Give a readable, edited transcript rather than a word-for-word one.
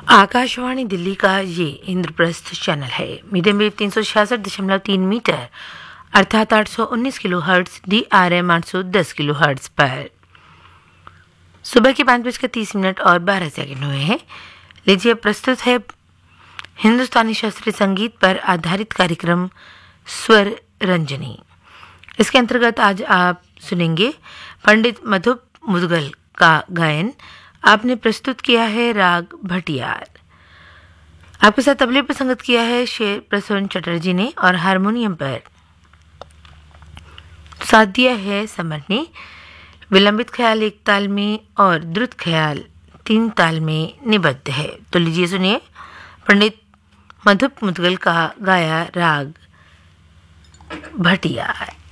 आकाशवाणी दिल्ली का ये इंद्रप्रस्थ चैनल है। मीडियम वेव 366.3 मीटर अर्थात 819 kilo hertz, DRM 810 kilo hertz पर सुबह के 5:30 और 12 सेकंड हुए हैं। लीजिए प्रस्तुत है हिंदुस्तानी शास्त्रीय संगीत पर आधारित कार्यक्रम स्वर रंजनी। इसके अंतर्गत आज आप सुनेंगे पंडित मधुप मुदगल का गायन। आपने प्रस्तुत किया है राग भटियार। आपके साथ तबले पर संगत किया है शेर प्रसून चटर्जी ने और हारमोनियम पर साथ दिया है समर ने। विलंबित ख्याल 1 ताल में और द्रुत ख्याल 3 ताल में निबद्ध है। तो लीजिए सुनिए पंडित मधुप मुदगल का गाया राग भटियार।